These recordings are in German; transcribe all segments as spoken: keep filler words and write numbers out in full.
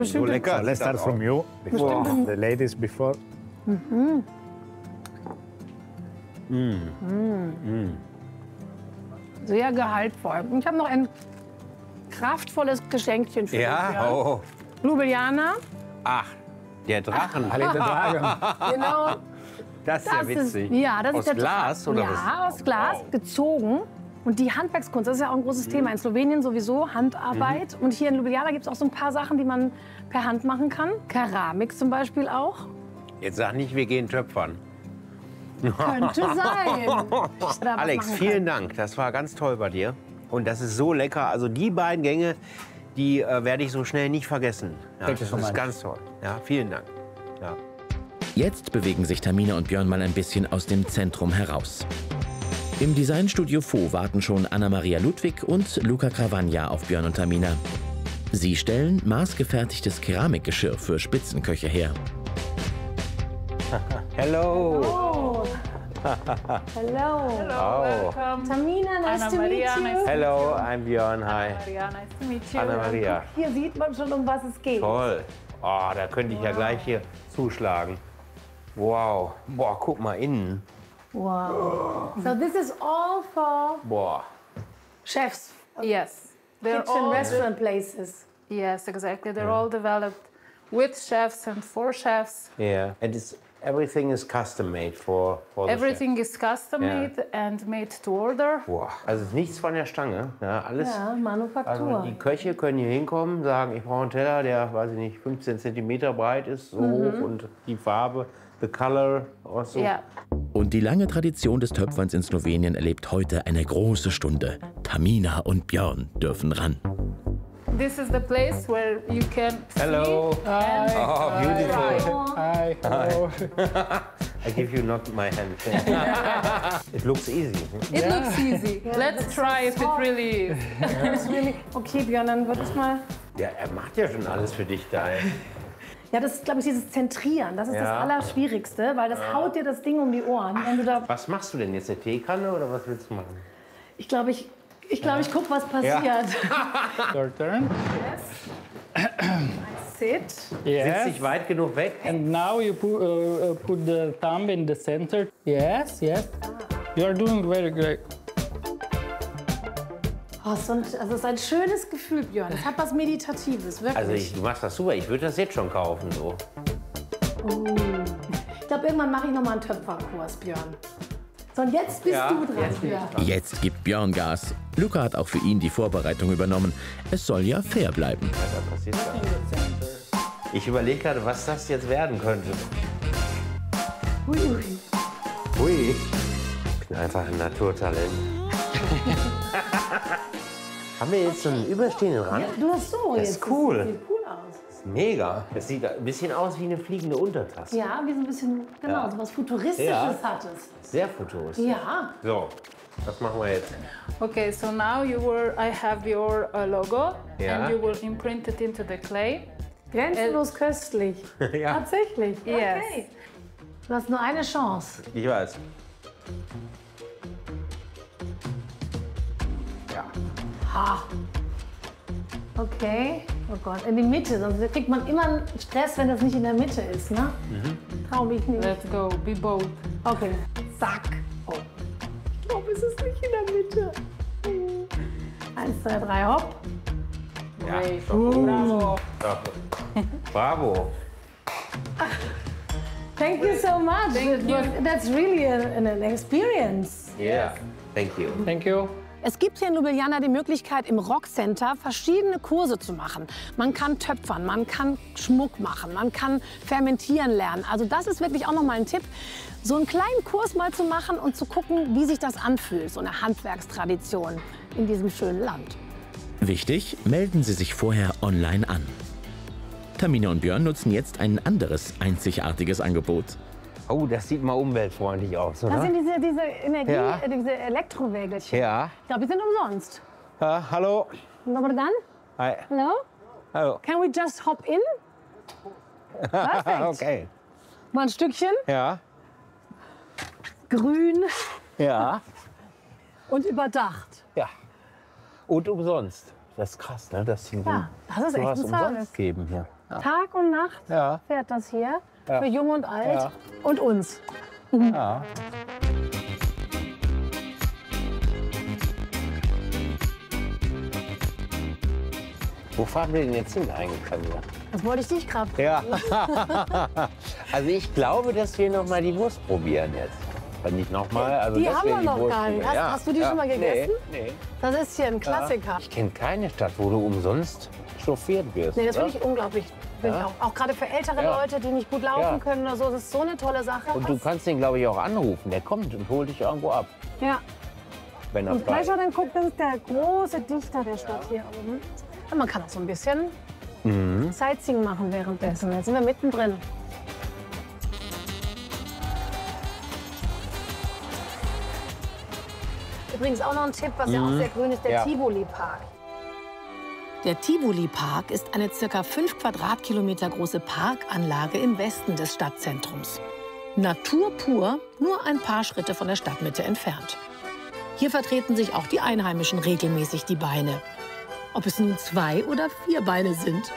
So lecker. So let's start from you, before the ladies before. Mhm. Mm. Mm. Sehr gehaltvoll. Ich habe noch ein kraftvolles Geschenkchen für Ja, dich. Ja, oh. Ljubljana. Ach, der Drachen. Alle der Drachen. Genau. Das ist ja witzig. Ist, ja, das aus ist der Glas oder ja, was? Ja, aus Glas, Wow. gezogen. Und die Handwerkskunst, das ist ja auch ein großes Mhm. Thema. In Slowenien sowieso Handarbeit. Mhm. Und hier in Ljubljana gibt es auch so ein paar Sachen, die man per Hand machen kann. Keramik zum Beispiel auch. Jetzt sag nicht, wir gehen töpfern. Könnte sein. Oder Alex, machen vielen Dank. Das war ganz toll bei dir. Und das ist so lecker. Also die beiden Gänge, die äh, werde ich so schnell nicht vergessen. Ja, Thank you das so ist much. ganz toll. Ja, vielen Dank. Ja. Jetzt bewegen sich Tamina und Björn mal ein bisschen aus dem Zentrum heraus. Im Designstudio Fo warten schon Anna-Maria Ludwig und Luca Cravagna auf Björn und Tamina. Sie stellen maßgefertigtes Keramikgeschirr für Spitzenköche her. Hello. Oh. Hello. Oh. Welcome. Tamina, nice Anna to meet Maria, you. nice to Hello, I'm Björn. Hi. Maria, nice to meet you. Anna-Maria. Hier sieht man schon, um was es geht. Toll. Oh, da könnte ich ja gleich hier zuschlagen. Wow. Boah, guck mal innen. Wow. So this is all for Boah. chefs, Yes. They're kitchen, all restaurant places. Yes, exactly. They're all developed with chefs and for chefs. Yeah. And it's, everything is custom made for, for the Everything is custom Yeah. made and made to order. chef. Boah. Also es ist nichts von der Stange. Ja, alles. Ja, Also Manufaktur. die Köche können hier hinkommen, sagen, ich brauche einen Teller, der, weiß ich nicht, fünfzehn Zentimeter breit ist, so Mhm. hoch und die Farbe, the color, also. Yeah. Und die lange Tradition des Töpferns in Slowenien erlebt heute eine große Stunde. Tamina und Björn dürfen ran. This is the place where you can Hello. see and Oh, beautiful. Hi. Hello. I give you not my hand. It looks easy. it looks easy. Let's try if it really is. It's really okay, Björn, dann würde ich mal. Ja, er macht ja schon alles für dich da. ey. Ja, das ist, glaube ich, dieses Zentrieren. Das ist das Ja. Allerschwierigste, weil das haut dir das Ding um die Ohren. Wenn du da, Was machst du denn jetzt? Eine Teekanne oder was willst du machen? ich glaube, ich, ich, glaub, ich gucke, was passiert. Your turn. Sit. Sitzt Yes. dich weit genug weg? And now you put, uh, uh, put the thumb in the center. Yes, yes. You are doing very great. Oh, so ein, also es ist ein schönes Gefühl, Björn. Es hat was Meditatives, wirklich. Also ich, du machst das super. Ich würde das jetzt schon kaufen. So. Oh. Ich glaube, irgendwann mache ich noch mal einen Töpferkurs, Björn. So, und jetzt bist Ja, du dran, jetzt bin ich Björn. dran. Jetzt gibt Björn Gas. Luca hat auch für ihn die Vorbereitung übernommen. Es soll ja fair bleiben. Da passiert gar nichts. Ich überlege gerade, was das jetzt werden könnte. Ui, ui. Hui. Ich bin einfach ein Naturtalent. Haben wir jetzt so einen überstehenden Rand? Du hast so Das jetzt. ist cool. Das sieht cool aus. Das ist mega. Das sieht ein bisschen aus wie eine fliegende Untertasse. Ja, wie so ein bisschen, genau, Ja. so was Futuristisches Ja. hat es. Sehr futuristisch. Ja. So, was machen wir jetzt? Okay, so now you will, I have your uh, logo Yeah. and you will imprint it into the clay. Grenzenlos köstlich. Ja, Tatsächlich. Yes. Okay. Du hast nur eine Chance. ich weiß. Ja. Ha. Okay. Oh Gott, in die Mitte. Sonst kriegt man immer einen Stress, wenn das nicht in der Mitte ist, ne? Mhm. Trau mich nicht. Let's go, be bold. Okay. Zack. Oh. Ich glaube, es ist nicht in der Mitte. Eins, zwei, drei, hopp. Ja, Great. doch. Bravo. Doch. Bravo. Thank you so much. Thank It you. was- that's really a, an, an experience. Yeah. Thank you. Thank you. Es gibt hier in Ljubljana die Möglichkeit, im Rockcenter verschiedene Kurse zu machen. Man kann töpfern, man kann Schmuck machen, man kann fermentieren lernen. Also das ist wirklich auch noch mal ein Tipp, so einen kleinen Kurs mal zu machen und zu gucken, wie sich das anfühlt, so eine Handwerkstradition in diesem schönen Land. Wichtig, melden Sie sich vorher online an. Tamina und Björn nutzen jetzt ein anderes, einzigartiges Angebot. Oh, das sieht mal umweltfreundlich aus, oder? Das sind diese, diese Energie, Ja. äh, diese Elektrowägelchen. Ja. Ich glaube, die sind umsonst. Ja, hallo. Aber dann, Hi. hello? Hallo. Can we just hop in? Perfekt. Okay. Mal ein Stückchen, Ja. grün Ja. und überdacht. Ja. Und umsonst. Das ist krass, ne? Dass sie Ja, das ist echt sowas ein Service. umsonst geben hier. Tag und Nacht Ja. fährt das hier. Ja. Für Jung und Alt Ja. und uns. Ja. Wo fahren wir denn jetzt hin eigentlich, Camilla? Das wollte ich dich gerade. Ja. Also ich glaube, dass wir noch mal die Wurst probieren jetzt. Wenn nicht noch mal. Also Die dass haben wir die noch Wurst gar nicht. probieren. Hast- Ja, hast du die ja. schon mal gegessen? Nee, nee. Das ist hier ein Klassiker. Ich kenne keine Stadt, wo du umsonst chauffiert wirst. Nee, das oder? finde ich unglaublich. Find ich auch. Auch gerade für ältere Ja. Leute, die nicht gut laufen Ja. können oder so. Das ist so eine tolle Sache. Und du kannst den, glaube ich, auch anrufen. Der kommt und holt dich irgendwo ab, ja. wenn er Und frei gleich ist. schon dann guckt, das ist der große Dichter der Stadt hier oben. Und man kann auch so ein bisschen Mhm. Sightseeing machen währenddessen. Jetzt sind wir mittendrin. Übrigens auch noch ein Tipp, was ja auch sehr grün ist, der Ja. Tivoli Park. Der Tivoli Park ist eine ca. fünf Quadratkilometer große Parkanlage im Westen des Stadtzentrums. Natur pur, nur ein paar Schritte von der Stadtmitte entfernt. Hier vertreten sich auch die Einheimischen regelmäßig die Beine. Ob es nun zwei oder vier Beine sind.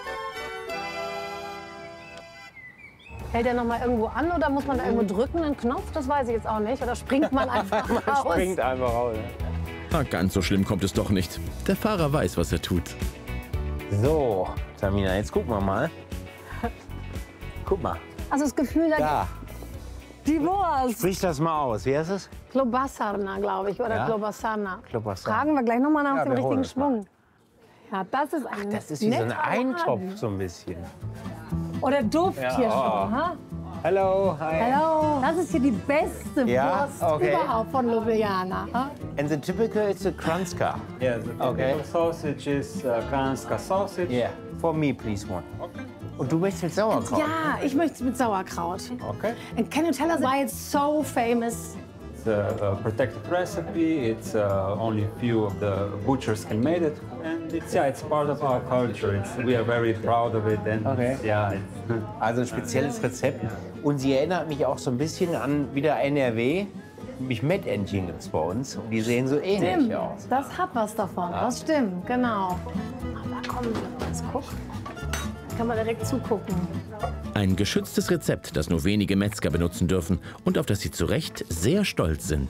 Hält er noch mal irgendwo an oder muss man da irgendwo drücken, einen Knopf? Das weiß ich jetzt auch nicht. Oder springt man einfach raus? Springt einfach raus. Na, ganz so schlimm kommt es doch nicht. Der Fahrer weiß, was er tut. So, Tamina, jetzt gucken wir mal. Guck mal. Also das Gefühl, da Da, die Wurst. sprich das mal aus. Wie heißt es? Klobassarna, glaube ich, oder Ja? Klobassarna. Klobassarna. Fragen wir gleich noch mal nach Ja, dem wir holen richtigen es mal. Schwung. Ja, das ist ein Das ist wie so ein netter Eintopf, Laden. so ein bisschen. Oh, der Duft Ja, hier oh. schon. Ha? Hello, hi. Hallo. Das ist hier die beste Ja? Wurst Okay. überhaupt von Ljubljana. Ha? And the typical is a Kranska. Yeah, the typical Okay. sausage is uh, Kranjska sausage. Yeah, for me, please one. Und du möchtest jetzt Sauerkraut? Ja, ich möchte es mit Sauerkraut. Okay. And can you tell us why it's so famous? It's a, a protected recipe. It's uh, only a few of the butchers can make it, and it's yeah, it's part of our culture. It's, we are very proud of it, and Okay. it's, yeah, it's, Also ein spezielles Rezept. Und sie erinnert mich auch so ein bisschen an wieder N R W. Nämlich Mettentchen gibt es bei uns. Und die sehen so ähnlich Stimmt, aus. das hat was davon. Das stimmt, genau. Aber da kommen wir jetzt guck. Da kann man direkt zugucken. Ein geschütztes Rezept, das nur wenige Metzger benutzen dürfen und auf das sie zu Recht sehr stolz sind.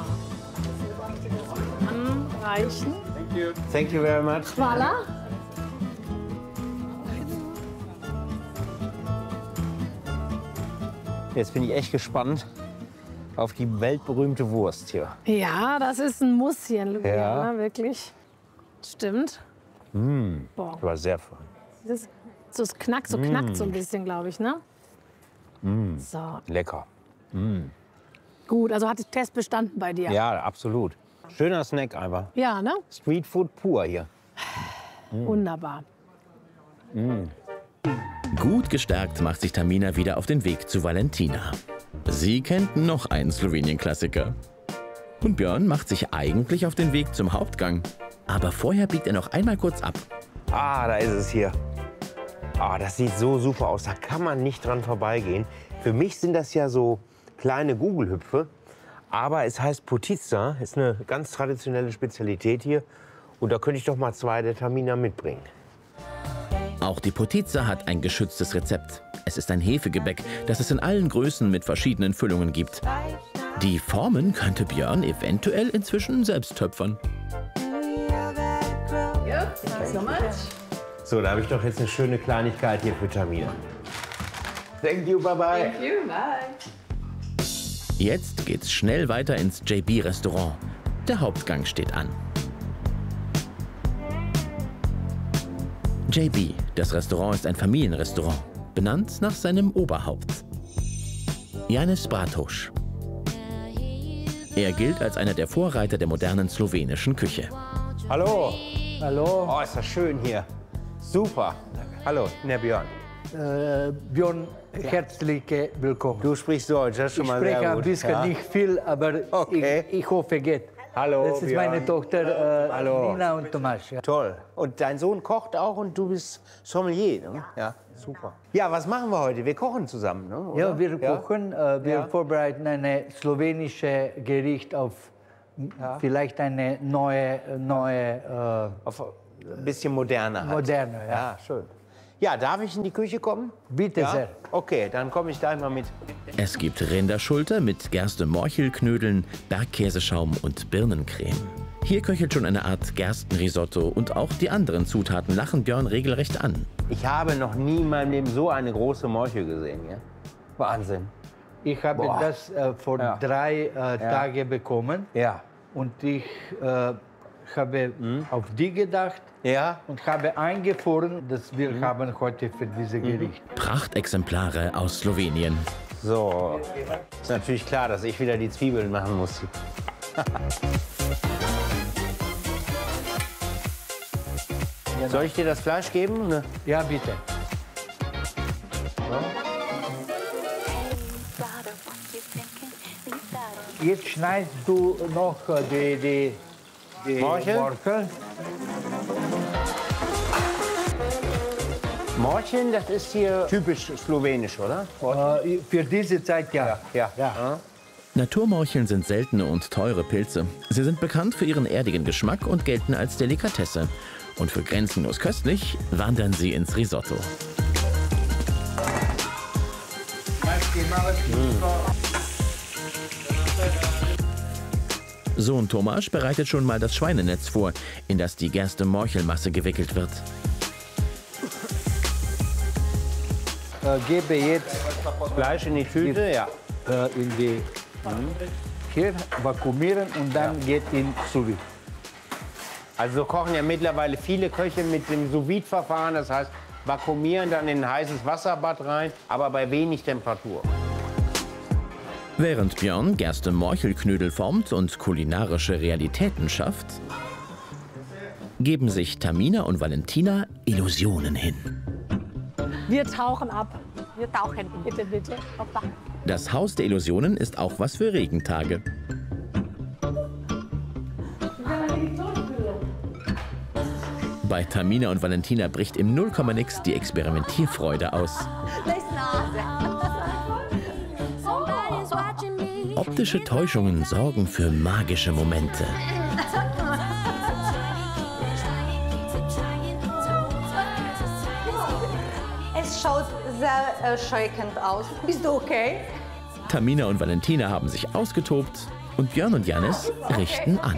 Anreichen. Thank you very much. Voilà. Jetzt bin ich echt gespannt auf die weltberühmmte Wurst hier. Ja, das ist ein Muss hier in Ljubljana, Ja. wirklich. Stimmt. Boah, War sehr fein. das, ist- so es knackt, so knackt so ein bisschen, glaube ich, ne? So, Lecker. gut. Also hat der Test bestanden bei dir. Ja, absolut. Schöner Snack einfach. Ja, ne? Streetfood pur hier. Wunderbar. Gut gestärkt macht sich Tamina wieder auf den Weg zu Valentina. Sie kennt noch einen Slowenien-Klassiker. Und Björn macht sich eigentlich auf den Weg zum Hauptgang. Aber vorher biegt er noch einmal kurz ab. Ah, da ist es hier. Ah, das sieht so super aus. Da kann man nicht dran vorbeigehen. Für mich sind das ja so kleine Gugelhüpfe. Aber es heißt Potica. Ist eine ganz traditionelle Spezialität hier. Und da könnte ich doch mal zwei der Tamina mitbringen. Auch die Potica hat ein geschütztes Rezept. Es ist ein Hefegebäck, das es in allen Größen mit verschiedenen Füllungen gibt. Die Formen könnte Björn eventuell inzwischen selbst töpfern. So, da habe ich doch jetzt eine schöne Kleinigkeit hier für Tamina. Thank you, bye bye. Jetzt geht's schnell weiter ins J B-Restaurant. Der Hauptgang steht an. J B, das Restaurant ist ein Familienrestaurant, benannt nach seinem Oberhaupt. Janez Bratoš. Er gilt als einer der Vorreiter der modernen slowenischen Küche. Hallo. Hallo, Oh, ist das schön hier. Super. Hallo, der Björn. äh, Björn, herzlich willkommen. Du sprichst Deutsch, das ist schon Ich mal spreche sehr ein gut. bisschen, Ja. nicht viel, aber Okay. ich, ich hoffe, geht. Hallo, Das ist Björn. meine Tochter äh, Hallo. Nina und Tomasz. Ja. Toll. Und dein Sohn kocht auch und du bist Sommelier, ne? Ja, super. Ja, was machen wir heute? Wir kochen zusammen, ne? Oder? Ja, wir kochen, äh, wir Ja. vorbereiten ein slowenisches Gericht auf vielleicht eine neue, neue Auf ein bisschen moderner halt. Moderne, ja. Ja, schön. Ja, darf ich in die Küche kommen? Bitte Ja? sehr. Okay, dann komme ich gleich mal mit. Es gibt Rinderschulter mit Gerste-Morchel-Knödeln, Bergkäseschaum und Birnencreme. Hier köchelt schon eine Art Gerstenrisotto und auch die anderen Zutaten lachen Björn regelrecht an. Ich habe noch nie in meinem Leben so eine große Morchel gesehen. Ja? Wahnsinn. Ich habe Boah. das äh, vor Ja. drei äh, Tagen bekommen Ja. und ich äh, habe auf die gedacht Ja? und habe eingefroren, dass wir haben heute für dieses Gericht. Prachtexemplare aus Slowenien. So. Ist natürlich klar, dass ich wieder die Zwiebeln machen muss. Soll ich dir das Fleisch geben? Ne? Ja, bitte. Jetzt schneidest du noch äh, die, die, die Morchel? Morchel. Morcheln, das ist hier typisch slowenisch, oder? Äh, für diese Zeit ja. Ja. Ja. Naturmorcheln sind seltene und teure Pilze. Sie sind bekannt für ihren erdigen Geschmack und gelten als Delikatesse. Und für grenzenlos köstlich wandern sie ins Risotto. Sohn Tomasz bereitet schon mal das Schweinenetz vor, in das die Gerste-Morchelmasse gewickelt wird. Äh, gebe jetzt Fleisch in die Tüte, ja. äh, in die hier vakuumieren und dann geht in sous vide. Also so kochen ja mittlerweile viele Köche mit dem Sous-Vide-Verfahren. Das heißt, vakuumieren dann in ein heißes Wasserbad rein, aber bei wenig Temperatur. Während Björn Gerste-Morchelknödel formt und kulinarische Realitäten schafft, geben sich Tamina und Valentina Illusionen hin. Wir tauchen ab. Wir tauchen. Bitte, bitte. Hoppa. Das Haus der Illusionen ist auch was für Regentage. Bei Tamina und Valentina bricht im null Komma nix die Experimentierfreude aus. Das ist Nase. Optische Täuschungen sorgen für magische Momente. Es schaut sehr erschreckend aus. Bist du okay? Tamina und Valentina haben sich ausgetobt und Björn und Jannis richten an.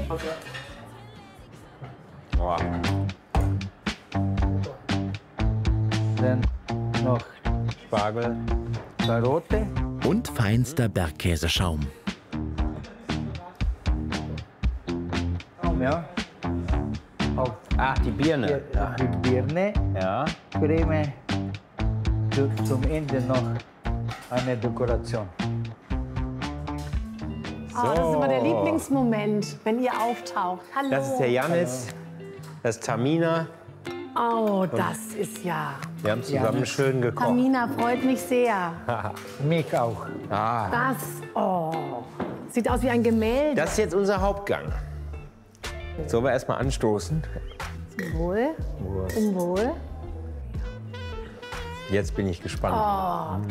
Boah. Dann noch Spargel. Karotte. Und feinster Bergkäseschaum. Ja. Auf Ach, die Birne. die, die Birne. Ja. Creme. Zu- Zum Ende noch eine Dekoration. Oh, das ist immer der Lieblingsmoment, wenn ihr auftaucht. Hallo. Das ist der Jannis. Das ist Tamina. Oh, das ist ja. Wir haben zusammen schön gekocht. Tamina freut mich sehr. Mich auch. Ah. Das, oh, sieht aus wie ein Gemälde. Das ist jetzt unser Hauptgang. Sollen wir erst mal anstoßen? Zum Wohl. Zum Wohl. Jetzt bin ich gespannt.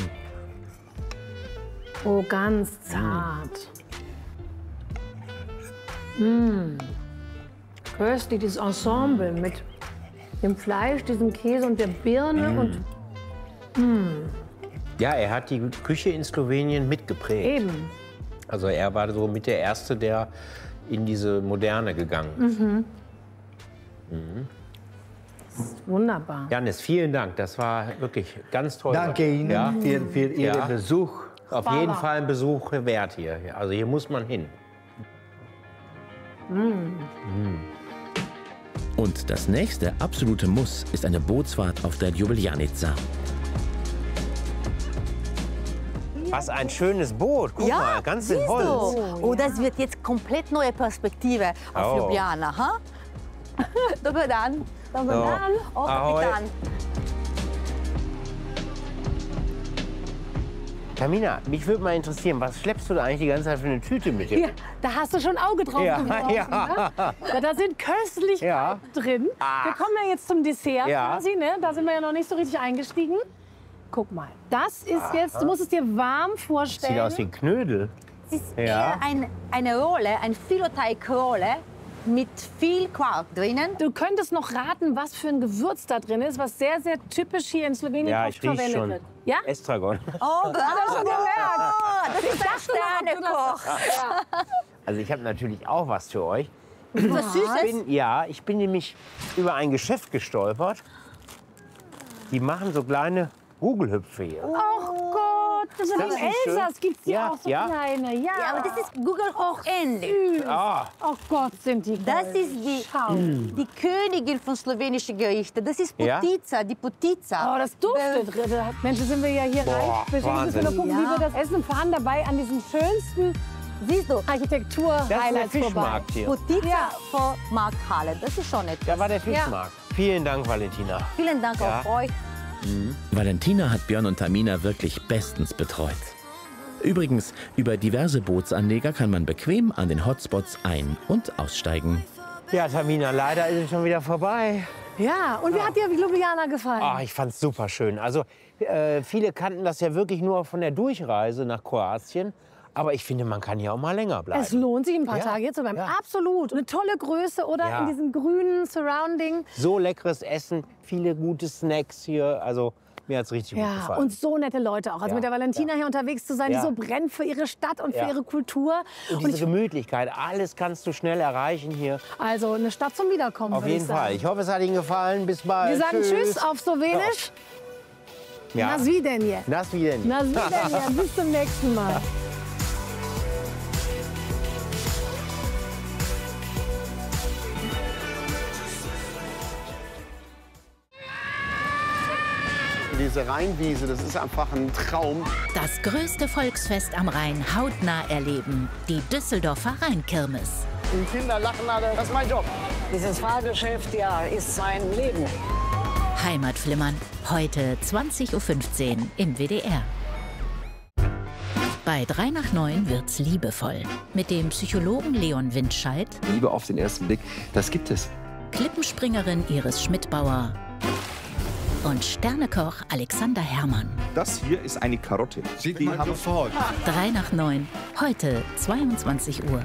Oh, ganz zart. Mm. Köstlich, dieses Ensemble mit dem Fleisch, diesem Käse und der Birne und Ja, er hat die Küche in Slowenien mitgeprägt. eben. Also er war so mit der Erste, der in diese Moderne gegangen ist. Wunderbar. Jannis, vielen Dank. Das war wirklich ganz toll. Danke Ihnen Ja, für, für Ihren Ja. Besuch. auf jeden Fall ein Besuch wert hier. Also hier muss man hin. Und das nächste absolute Muss ist eine Bootsfahrt auf der Ljubeljanica. Was ein schönes Boot. Guck Ja, mal, ganz in siehst Holz. du? Oh, das wird jetzt komplett neue Perspektive auf Oh. Ljubljana. Ha? Dobar dan. Dobar So. dan. Oh, Ahoi. Kapitan. Tamina, mich würde mal interessieren, was schleppst du da eigentlich die ganze Zeit für eine Tüte mit dir? Ja, da hast du schon Auge drauf Ja, geworfen, ja. ne? Ja, da sind Köstlichkeiten Ja. drin. Wir kommen ja jetzt zum Dessert Ja. quasi, ne? Da sind wir ja noch nicht so richtig eingestiegen. Guck mal, das ist jetzt, du musst es dir warm vorstellen. Sieht aus wie ein Knödel. Es ist Ja. eher ein, eine Rolle, ein Filoteigrolle mit viel Quark drinnen. Du könntest noch raten, was für ein Gewürz da drin ist, was sehr, sehr typisch hier in Slowenien Ja, oft ich riech's verwendet schon. wird. Ja? Estragon. Oh, bravo! schon gemerkt. Oh, das ist ein Sternekoch. Also ich habe natürlich auch was für euch. Was Süßes. Ich bin, ja, ich bin nämlich über ein Geschäft gestolpert. Die machen so kleine Gugelhüpfe hier. Ach Gott, das ist Das im ist nicht schön. Elsass gibt's die Ja, auch so ja. kleine. Ja. Ja, aber das ist Google auch ähnlich. Süß. Ah, Oh Gott, sind die Das goldig. ist die, Schau. die Königin von slowenischen Gerichten. Das ist Ja? Potica, die Potica. Oh, das duftet, Ritte. Mensch, sind wir ja hier Boah, reich. Bestimmt müssen wir nur Wahnsinn. gucken, wie Ja. wir das essen und fahren dabei an diesen schönsten Siehst du, das ist der Architektur-Highlights vorbei. Fischmarkt hier. Potica Ja. von Markthalle. Das ist schon etwas. Da war der Fischmarkt. Vielen Dank, Valentina. Vielen Dank Ja. auch euch. Valentina hat Björn und Tamina wirklich bestens betreut. Übrigens, über diverse Bootsanleger kann man bequem an den Hotspots ein- und aussteigen. Ja, Tamina, leider ist es schon wieder vorbei. Ja, und wie hat dir Ljubljana gefallen? Ah, ich fand's super schön. Also äh, viele kannten das ja wirklich nur von der Durchreise nach Kroatien. Aber ich finde, man kann hier auch mal länger bleiben. Es lohnt sich, ein paar Ja, Tage hier zu bleiben. ja. Absolut. Eine tolle Größe, oder? Ja. In diesem grünen Surrounding. So leckeres Essen, viele gute Snacks hier. Also mir hat's richtig gut Ja, gefallen. und so nette Leute auch. Also Ja, mit der Valentina ja. hier unterwegs zu sein, Ja. die so brennt für ihre Stadt und für Ja. ihre Kultur. Und Und diese ich, Gemütlichkeit, alles kannst du schnell erreichen hier. also eine Stadt zum Wiederkommen, Auf würde jeden ich sagen. Fall. Ich hoffe, es hat Ihnen gefallen. Bis bald. Wir sagen Tschüss auf Slowenisch. Ja. Na svidenje. Das wieder nicht. Na svidenje. Bis zum nächsten Mal. Diese Rheinwiese, das ist einfach ein Traum. Das größte Volksfest am Rhein hautnah erleben. Die Düsseldorfer Rheinkirmes. Die Kinder lachen alle, das ist mein Job. Dieses Fahrgeschäft, ja, ist mein Leben. Heimatflimmern. Heute zwanzig Uhr fünfzehn im W D R. Bei drei nach neun wird's liebevoll. Mit dem Psychologen Leon Windscheid, Liebe auf den ersten Blick, das gibt es. Klippenspringerin Iris Schmidbauer und Sternekoch Alexander Herrmann. Das hier ist eine Karotte. Sieht Die man haben- sofort. drei nach neun, heute zweiundzwanzig Uhr.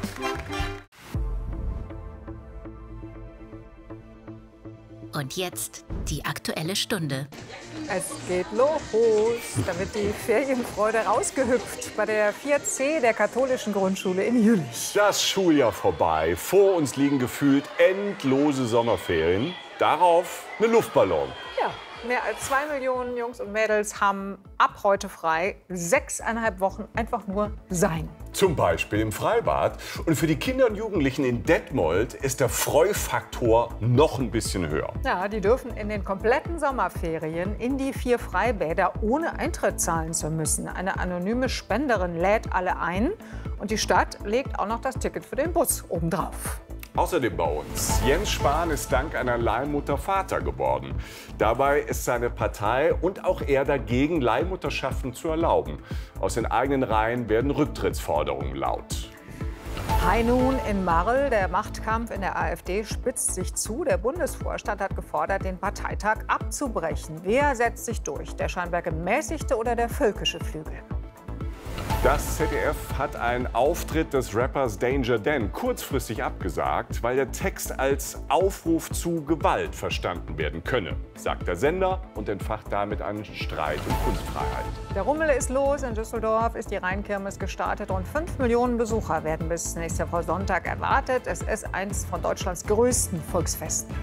Und jetzt die Aktuelle Stunde. Es geht los. Da wird die Ferienfreude rausgehüpft bei der vier C der katholischen Grundschule in Jülich. Das Schuljahr vorbei. Vor uns liegen gefühlt endlose Sommerferien. Darauf eine Luftballon. Ja, mehr als zwei Millionen Jungs und Mädels haben ab heute frei. Sechseinhalb Wochen einfach nur sein. Zum Beispiel im Freibad. Und für die Kinder und Jugendlichen in Detmold ist der Freufaktor noch ein bisschen höher. Ja, die dürfen in den kompletten Sommerferien in die vier Freibäder ohne Eintritt zahlen zu müssen. Eine anonyme Spenderin lädt alle ein und die Stadt legt auch noch das Ticket für den Bus obendrauf. Außerdem bei uns. Jens Spahn ist dank einer Leihmutter Vater geworden. Dabei ist seine Partei und auch er dagegen, Leihmutterschaften zu erlauben. Aus den eigenen Reihen werden Rücktrittsforderungen laut. Hi nun in Marl. Der Machtkampf in der AfD spitzt sich zu. Der Bundesvorstand hat gefordert, den Parteitag abzubrechen. Wer setzt sich durch? Der scheinbar gemäßigte oder der völkische Flügel? Das Z D F hat einen Auftritt des Rappers Danger Dan kurzfristig abgesagt, weil der Text als Aufruf zu Gewalt verstanden werden könne, sagt der Sender und entfacht damit einen Streit um Kunstfreiheit. Der Rummel ist los. In Düsseldorf ist die Rheinkirmes gestartet. Rund fünf Millionen Besucher werden bis nächste Woche Sonntag erwartet. Es ist eines von Deutschlands größten Volksfesten.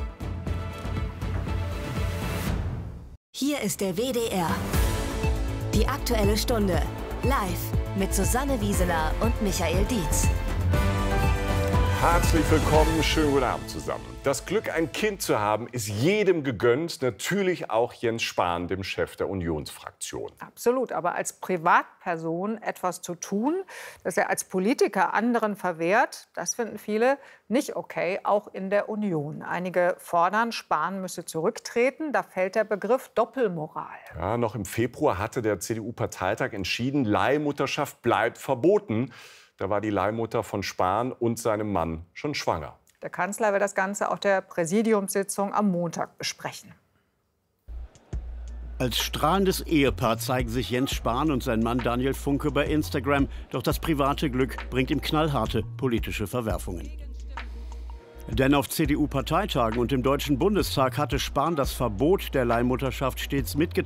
Hier ist der W D R. Die Aktuelle Stunde. Live mit Susanne Wieseler und Michael Dietz. Herzlich willkommen, schönen guten Abend zusammen. Das Glück, ein Kind zu haben, ist jedem gegönnt, natürlich auch Jens Spahn, dem Chef der Unionsfraktion. Absolut, aber als Privatperson etwas zu tun, das er als Politiker anderen verwehrt, das finden viele nicht okay, auch in der Union. Einige fordern, Spahn müsse zurücktreten, da fällt der Begriff Doppelmoral. Ja, noch im Februar hatte der C D U-Parteitag entschieden, Leihmutterschaft bleibt verboten. Da war die Leihmutter von Spahn und seinem Mann schon schwanger. Der Kanzler will das Ganze auf der Präsidiumssitzung am Montag besprechen. Als strahlendes Ehepaar zeigen sich Jens Spahn und sein Mann Daniel Funke bei Instagram. Doch das private Glück bringt ihm knallharte politische Verwerfungen. Denn auf C D U-Parteitagen und im Deutschen Bundestag hatte Spahn das Verbot der Leihmutterschaft stets mitgetragen.